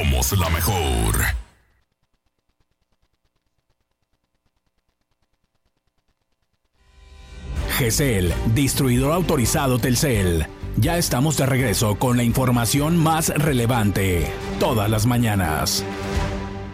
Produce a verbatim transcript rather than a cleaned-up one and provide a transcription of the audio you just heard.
Somos la mejor. G C L, distribuidor autorizado Telcel. Ya estamos de regreso con la información más relevante, todas las mañanas.